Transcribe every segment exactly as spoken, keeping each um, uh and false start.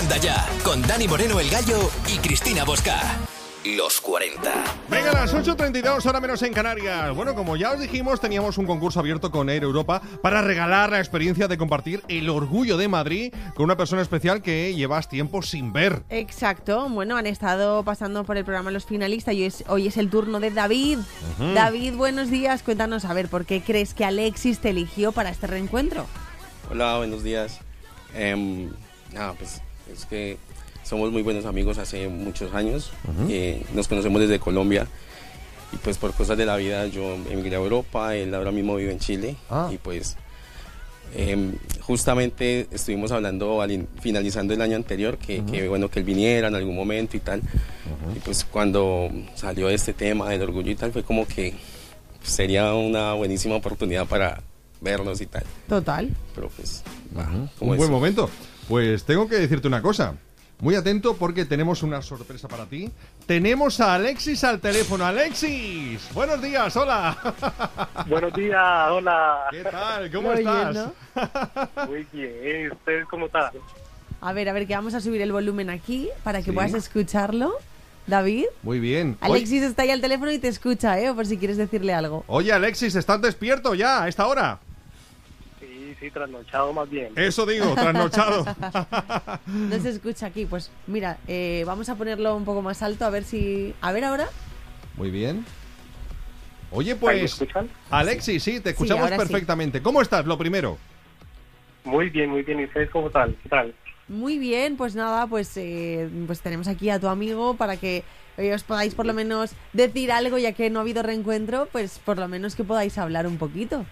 Manda Ya, con Dani Moreno el Gallo y Cristina Bosca. Los cuarenta. Venga, a las ocho treinta y dos, hora menos en Canarias. Bueno, como ya os dijimos, teníamos un concurso abierto con Air Europa para regalar la experiencia de compartir el orgullo de Madrid con una persona especial que llevas tiempo sin ver. Exacto. Bueno, han estado pasando por el programa los finalistas y es, hoy es el turno de David. Uh-huh. David, buenos días. Cuéntanos, a ver, ¿por qué crees que Alexis te eligió para este reencuentro? Hola, buenos días. Eh, nada, pues es que somos muy buenos amigos hace muchos años. Uh-huh. eh, nos conocemos desde Colombia y pues por cosas de la vida yo emigré a Europa, él ahora mismo vive en Chile. Ah. Y pues eh, justamente estuvimos hablando al in- finalizando el año anterior que, uh-huh. que bueno que él viniera en algún momento y tal. Uh-huh. Y pues cuando salió este tema del orgullo y tal fue como que sería una buenísima oportunidad para vernos y tal. Total. Pero pues uh-huh. un buen momento. Pues tengo que decirte una cosa. Muy atento porque tenemos una sorpresa para ti. Tenemos a Alexis al teléfono. ¡Alexis! ¡Buenos días! ¡Hola! Buenos días, hola. ¿Qué tal? ¿Cómo Muy estás? bien, ¿no? Muy bien. ¿Ustedes cómo están? A ver, a ver, que vamos a subir el volumen aquí para que Sí. puedas escucharlo. David. Muy bien. Alexis está ahí al teléfono y te escucha, ¿eh? Por si quieres decirle algo. Oye, Alexis, ¿estás despierto ya a esta hora? Sí, sí, trasnochado más bien. Eso digo, trasnochado. No se escucha aquí. Pues mira, eh, vamos a ponerlo un poco más alto a ver si... A ver ahora. Muy bien. Oye, ¿Me pues... escuchan? Alexis, sí, te escuchamos ahora sí. perfectamente. ¿Cómo estás, lo primero? Muy bien, muy bien. ¿Y ustedes cómo están? ¿Qué tal? Muy bien, pues nada, pues, eh, pues tenemos aquí a tu amigo para que eh, os podáis por lo menos decir algo, ya que no ha habido reencuentro, pues por lo menos que podáis hablar un poquito.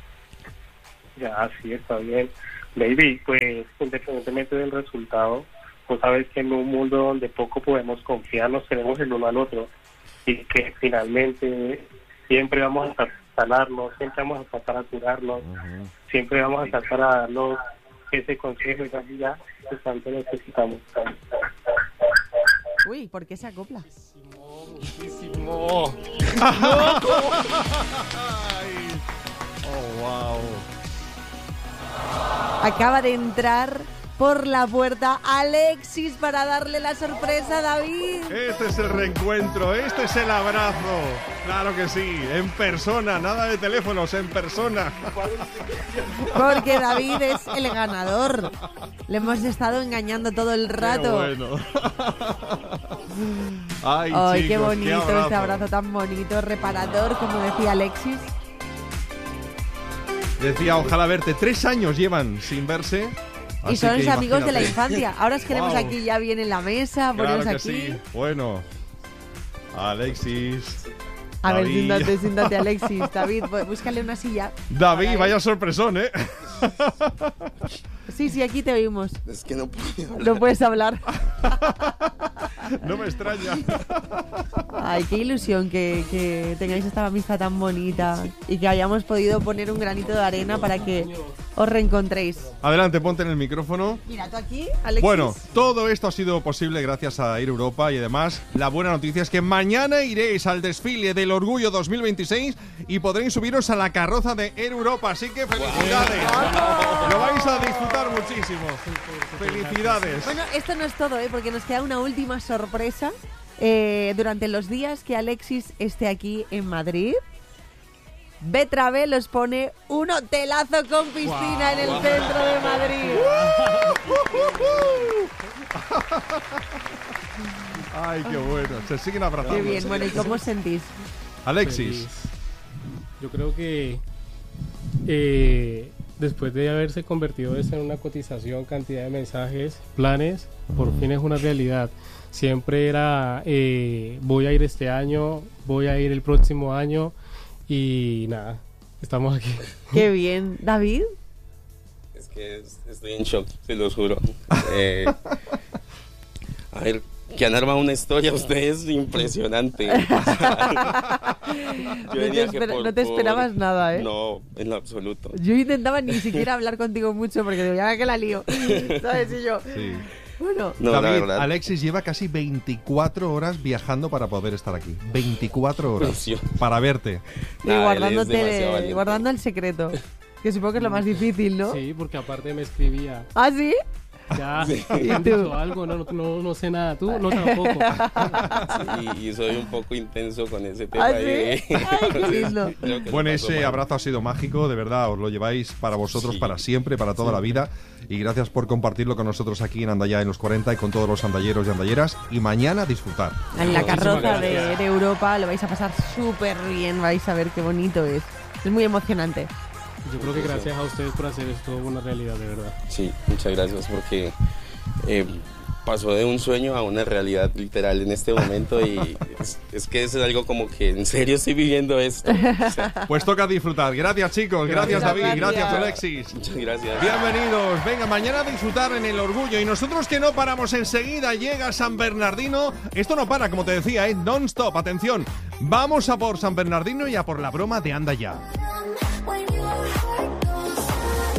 Ya, sí, está bien. Baby, pues independientemente del resultado, pues sabes que en un mundo donde poco podemos confiar, nos tenemos el uno al otro y que finalmente siempre vamos a tratar de sanarnos, siempre vamos a tratar de curarnos, uh-huh. siempre vamos a tratar a darnos ese consejo y esa vida que tanto necesitamos. Uy, ¿por qué se acopla? Muchísimo. Oh, wow. Acaba de entrar por la puerta Alexis para darle la sorpresa a David. Este es el reencuentro, este es el abrazo. Claro que sí, en persona, nada de teléfonos, en persona. Porque David es el ganador. Le hemos estado engañando todo el rato. Qué bueno. Ay, Ay, chicos, qué bonito, qué abrazo. este abrazo tan bonito, reparador, como decía Alexis. Decía, ojalá verte. Tres años llevan sin verse. Y son que amigos de la imagínate. infancia. Ahora os queremos Wow. aquí ya bien en la mesa, Claro poneros que aquí. sí. Bueno, Alexis. A ver, David. siéntate, siéntate, Alexis. David, búscale una silla. David, Para vaya él. sorpresón, ¿eh? Sí, sí, aquí te oímos. es que no puedo hablar. No puedes hablar. No me extraña. Ay, qué ilusión que, que tengáis esta amistad tan bonita y que hayamos podido poner un granito de arena para que os reencontréis. Adelante, ponte en el micrófono. Mira, tú aquí, Alexis. Bueno, todo esto ha sido posible gracias a Air Europa y además la buena noticia es que mañana iréis al desfile del Orgullo dos mil veintiséis y podréis subiros a la carroza de Air Europa, así que felicidades. Lo vais a disfrutar muchísimo. Felicidades. Bueno, esto no es todo, ¿eh? Porque nos queda una última sorpresa. Eh, durante los días que Alexis esté aquí en Madrid, Betravel os pone un hotelazo con piscina wow, en el wow. centro de Madrid. Ay, qué bueno. Se siguen abrazando. Qué bien. Bueno, ¿y cómo os sentís? Alexis. Feliz. Yo creo que eh, después de haberse convertido esto en una cotización, cantidad de mensajes, planes, por fin es una realidad. Siempre era, eh, voy a ir este año, voy a ir el próximo año y nada, estamos aquí. Qué bien. ¿David? Es que estoy en shock, se los juro. Eh, a ver, que han armado una historia ustedes impresionante. no, te espera, por, no te esperabas por... nada, ¿eh? No, en lo absoluto. Yo intentaba ni siquiera hablar contigo mucho porque digo, ya que la lío. ¿Sabes? Y yo... Sí. Bueno, no, David, Alexis lleva casi veinticuatro horas viajando para poder estar aquí. veinticuatro horas para verte. Y nah, guardándote, guardando el secreto. Que supongo que es lo más difícil, ¿no? Sí, porque aparte me escribía. ¿Ah, sí? Ya, Sí. ¿te han dicho algo? No, no, no sé nada. ¿Tú? No, tampoco. Sí, y soy un poco intenso con ese tema. ¿Ah, sí? y- Ay, qué lindo. Creo que Bueno, lo paso ese mal. abrazo ha sido mágico, de verdad, os lo lleváis para vosotros, Sí. para siempre, para toda la vida. Y gracias por compartirlo con nosotros aquí en Andaya en los cuarenta y con todos los andalleros y andalleras. Y mañana disfrutar. En la Muchísimas carroza de, gracias. de Europa lo vais a pasar súper bien, vais a ver qué bonito es. Es muy emocionante. Yo creo que gracias a ustedes por hacer esto una realidad, de verdad. Sí, muchas gracias porque eh, pasó de un sueño a una realidad literal en este momento y es, es que es algo como que en serio estoy viviendo esto. O sea, Pues toca disfrutar. Gracias, chicos. Gracias, Gracias. David. Gracias, Gracias. Alexis. muchas gracias. Bienvenidos. Venga, mañana a disfrutar en el Orgullo. Y nosotros que no paramos enseguida, llega San Bernardino. Esto no para, como te decía, ¿eh? Non-stop. Atención. Vamos a por San Bernardino y a por la broma de Anda Ya. Wait